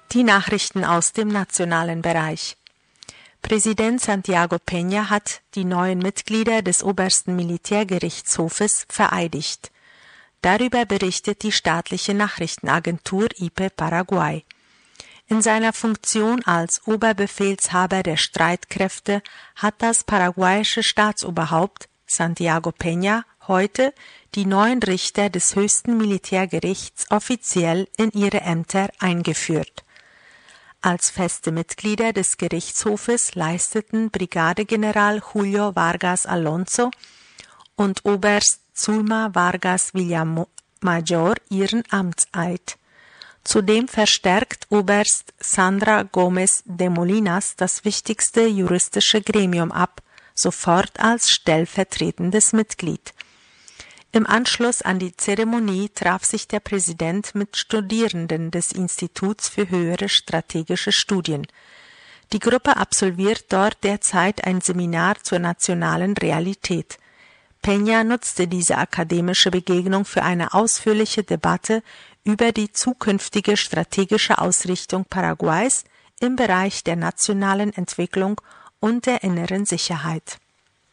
Die Nachrichten aus dem nationalen Bereich. Präsident Santiago Peña hat die neuen Mitglieder des obersten Militärgerichtshofes vereidigt. Darüber berichtet die staatliche Nachrichtenagentur IPE Paraguay. In seiner Funktion als Oberbefehlshaber der Streitkräfte hat das paraguayische Staatsoberhaupt Santiago Peña heute die neuen Richter des höchsten Militärgerichts offiziell in ihre Ämter eingeführt. Als feste Mitglieder des Gerichtshofes leisteten Brigadegeneral Julio Vargas Alonso und Oberst Zulma Vargas Villamayor ihren Amtseid. Zudem verstärkt Oberst Sandra Gómez de Molinas das wichtigste juristische Gremium ab, sofort als stellvertretendes Mitglied. Im Anschluss an die Zeremonie traf sich der Präsident mit Studierenden des Instituts für höhere strategische Studien. Die Gruppe absolviert dort derzeit ein Seminar zur nationalen Realität. Peña nutzte diese akademische Begegnung für eine ausführliche Debatte über die zukünftige strategische Ausrichtung Paraguays im Bereich der nationalen Entwicklung und der inneren Sicherheit.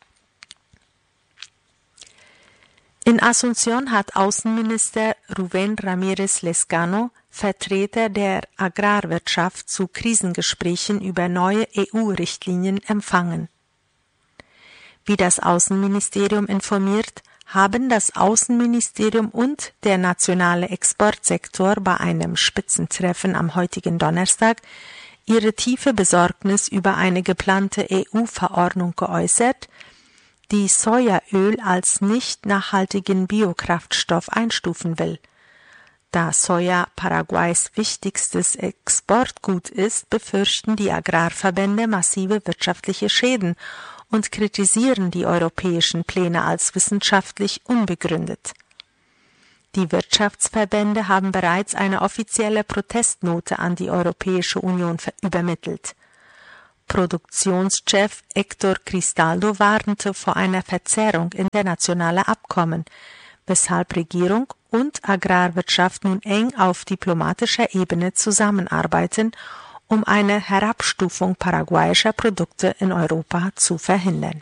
In Asunción hat Außenminister Rubén Ramírez Lezcano Vertreter der Agrarwirtschaft zu Krisengesprächen über neue EU-Richtlinien empfangen. Wie das Außenministerium informiert, haben das Außenministerium und der nationale Exportsektor bei einem Spitzentreffen am heutigen Donnerstag ihre tiefe Besorgnis über eine geplante EU-Verordnung geäußert, die Sojaöl als nicht nachhaltigen Biokraftstoff einstufen will. Da Soja Paraguays wichtigstes Exportgut ist, befürchten die Agrarverbände massive wirtschaftliche Schäden und kritisieren die europäischen Pläne als wissenschaftlich unbegründet. Die Wirtschaftsverbände haben bereits eine offizielle Protestnote an die Europäische Union übermittelt. Produktionschef Héctor Cristaldo warnte vor einer Verzerrung internationaler Abkommen, weshalb Regierung und Agrarwirtschaft nun eng auf diplomatischer Ebene zusammenarbeiten, um eine Herabstufung paraguayischer Produkte in Europa zu verhindern.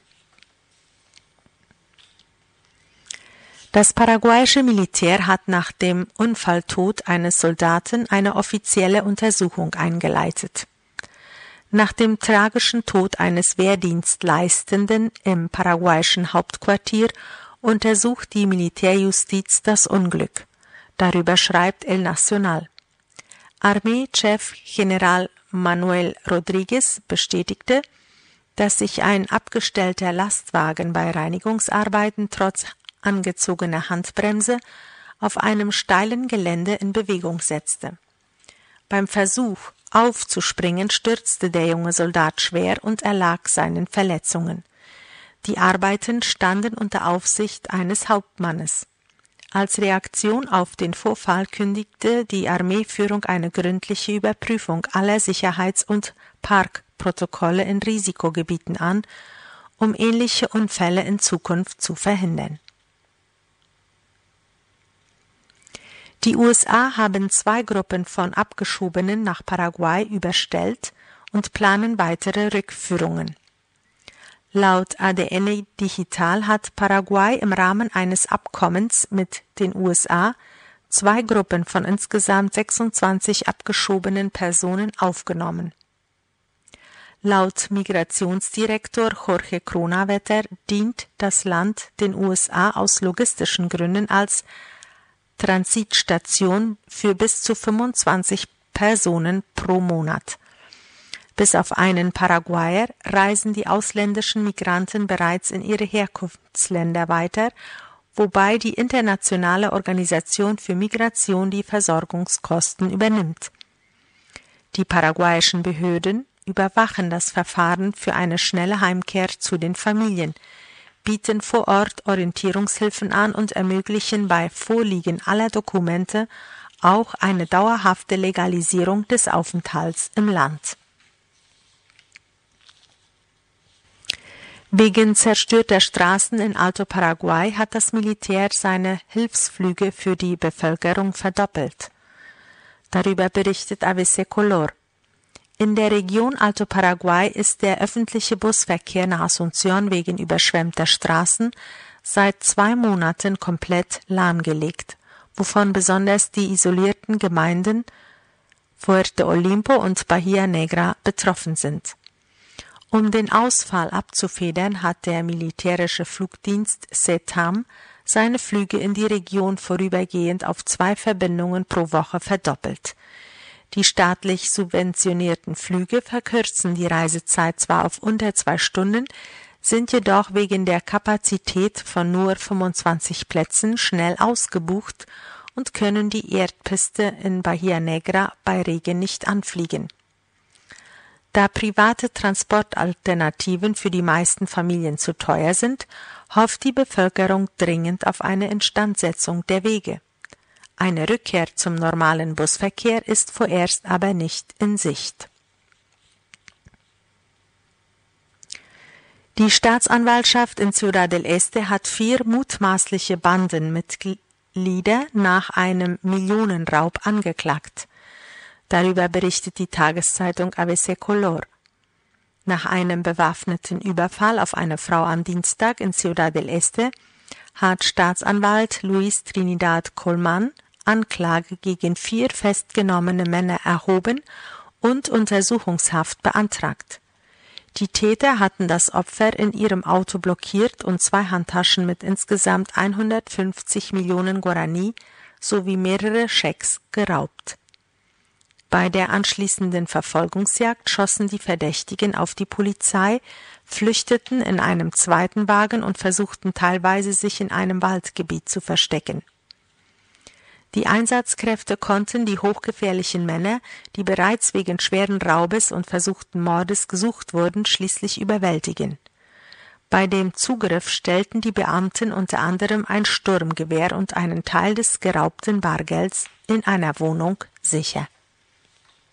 Das paraguayische Militär hat nach dem Unfalltod eines Soldaten eine offizielle Untersuchung eingeleitet. Nach dem tragischen Tod eines Wehrdienstleistenden im paraguayischen Hauptquartier untersucht die Militärjustiz das Unglück. Darüber schreibt El Nacional. Armeechef General Manuel Rodríguez bestätigte, dass sich ein abgestellter Lastwagen bei Reinigungsarbeiten trotz angezogener Handbremse auf einem steilen Gelände in Bewegung setzte. Beim Versuch, aufzuspringen, stürzte der junge Soldat schwer und erlag seinen Verletzungen. Die Arbeiten standen unter Aufsicht eines Hauptmannes. Als Reaktion auf den Vorfall kündigte die Armeeführung eine gründliche Überprüfung aller Sicherheits- und Parkprotokolle in Risikogebieten an, um ähnliche Unfälle in Zukunft zu verhindern. Die USA haben 2 Gruppen von Abgeschobenen nach Paraguay überstellt und planen weitere Rückführungen. Laut ADN Digital hat Paraguay im Rahmen eines Abkommens mit den USA 2 Gruppen von insgesamt 26 abgeschobenen Personen aufgenommen. Laut Migrationsdirektor Jorge Kronawetter dient das Land den USA aus logistischen Gründen als Transitstation für bis zu 25 Personen pro Monat. Bis auf einen Paraguayer reisen die ausländischen Migranten bereits in ihre Herkunftsländer weiter, wobei die Internationale Organisation für Migration die Versorgungskosten übernimmt. Die paraguayischen Behörden überwachen das Verfahren für eine schnelle Heimkehr zu den Familien, bieten vor Ort Orientierungshilfen an und ermöglichen bei Vorliegen aller Dokumente auch eine dauerhafte Legalisierung des Aufenthalts im Land. Wegen zerstörter Straßen in Alto Paraguay hat das Militär seine Hilfsflüge für die Bevölkerung verdoppelt. Darüber berichtet ABC Color. In der Region Alto Paraguay ist der öffentliche Busverkehr nach Asunción wegen überschwemmter Straßen seit 2 Monaten komplett lahmgelegt, wovon besonders die isolierten Gemeinden Fuerte Olimpo und Bahía Negra betroffen sind. Um den Ausfall abzufedern, hat der militärische Flugdienst SETAM seine Flüge in die Region vorübergehend auf 2 Verbindungen pro Woche verdoppelt. Die staatlich subventionierten Flüge verkürzen die Reisezeit zwar auf unter 2 Stunden, sind jedoch wegen der Kapazität von nur 25 Plätzen schnell ausgebucht und können die Erdpiste in Bahía Negra bei Regen nicht anfliegen. Da private Transportalternativen für die meisten Familien zu teuer sind, hofft die Bevölkerung dringend auf eine Instandsetzung der Wege. Eine Rückkehr zum normalen Busverkehr ist vorerst aber nicht in Sicht. Die Staatsanwaltschaft in Ciudad del Este hat 4 mutmaßliche Bandenmitglieder nach einem Millionenraub angeklagt. Darüber berichtet die Tageszeitung ABC Color. Nach einem bewaffneten Überfall auf eine Frau am Dienstag in Ciudad del Este hat Staatsanwalt Luis Trinidad Colman Anklage gegen 4 festgenommene Männer erhoben und Untersuchungshaft beantragt. Die Täter hatten das Opfer in ihrem Auto blockiert und 2 Handtaschen mit insgesamt 150 Millionen Guarani sowie mehrere Schecks geraubt. Bei der anschließenden Verfolgungsjagd schossen die Verdächtigen auf die Polizei, flüchteten in einem zweiten Wagen und versuchten teilweise, sich in einem Waldgebiet zu verstecken. Die Einsatzkräfte konnten die hochgefährlichen Männer, die bereits wegen schweren Raubes und versuchten Mordes gesucht wurden, schließlich überwältigen. Bei dem Zugriff stellten die Beamten unter anderem ein Sturmgewehr und einen Teil des geraubten Bargelds in einer Wohnung sicher.